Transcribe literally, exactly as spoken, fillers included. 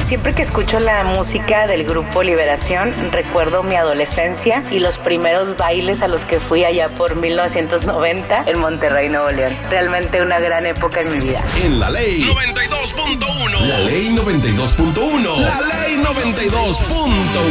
Siempre que escucho la música del grupo Liberación, recuerdo mi adolescencia y los primeros bailes a los que fui allá por mil novecientos noventa en Monterrey, Nuevo León. Realmente una gran época en mi vida. En la ley noventa y dos punto uno. La ley noventa y dos punto uno. La ley noventa y dos punto uno.